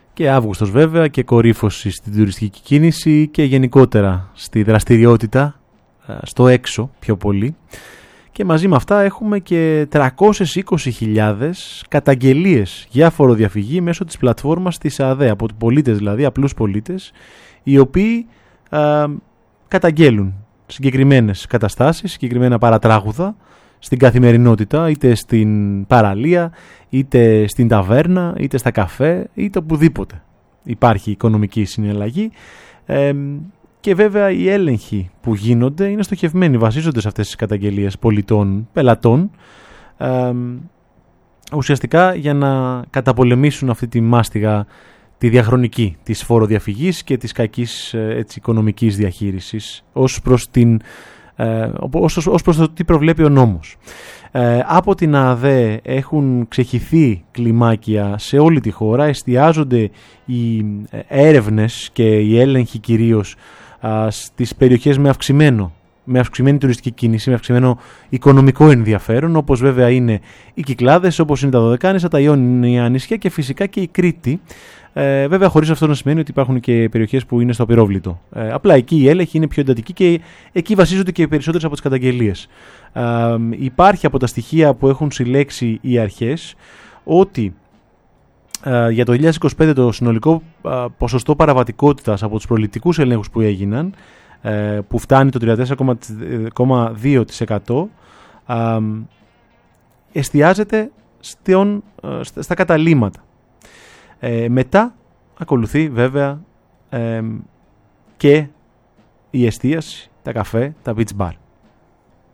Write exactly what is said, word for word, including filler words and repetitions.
Και Αύγουστος βέβαια και κορύφωση στην τουριστική κίνηση και γενικότερα στη δραστηριότητα, στο έξω πιο πολύ. Και μαζί με αυτά έχουμε και τριακόσιες είκοσι χιλιάδες καταγγελίες για φοροδιαφυγή μέσω της πλατφόρμας της ΑΔΕ, από πολίτες δηλαδή, απλούς πολίτες, οι οποίοι α, καταγγέλουν συγκεκριμένες καταστάσεις, συγκεκριμένα παρατράγουδα στην καθημερινότητα, είτε στην παραλία, είτε στην ταβέρνα, είτε στα καφέ, είτε οπουδήποτε υπάρχει οικονομική συναλλαγή. Ε, και βέβαια οι έλεγχοι που γίνονται είναι στοχευμένοι, βασίζονται σε αυτές τις καταγγελίες πολιτών, πελατών, ε, ουσιαστικά για να καταπολεμήσουν αυτή τη μάστιγα, τη διαχρονική της φοροδιαφυγής και της κακής έτσι, οικονομικής διαχείρισης ως προς, την, ε, ως, ως προς το τι προβλέπει ο νόμος. Ε, από την ΑΔΕ έχουν ξεχυθεί κλιμάκια σε όλη τη χώρα, εστιάζονται οι έρευνες και οι έλεγχοι κυρίως α, στις περιοχές με αυξημένο με αυξημένη τουριστική κίνηση, με αυξημένο οικονομικό ενδιαφέρον, όπως βέβαια είναι οι Κυκλάδες, όπως είναι τα Δωδεκάνησα, τα Ιόνια νησιά και φυσικά και η Κρήτη. Ε, βέβαια, χωρίς αυτό να σημαίνει ότι υπάρχουν και περιοχές που είναι στο απειρόβλητο. Ε, απλά εκεί η έλεγχη είναι πιο εντατική και εκεί βασίζονται και οι περισσότερες από τις καταγγελίες. Ε, υπάρχει από τα στοιχεία που έχουν συλλέξει οι αρχές ότι ε, για το δύο χιλιάδες είκοσι πέντε το συνολικό ε, ποσοστό παραβατικότητας από τους προληπτικούς ελέγχους που έγιναν, ε, που φτάνει το τριάντα τέσσερα κόμμα δύο τοις εκατό, ε, εστιάζεται στον, ε, στα καταλύματα. Ε, μετά ακολουθεί βέβαια ε, και η εστίαση, τα καφέ, τα beach bar.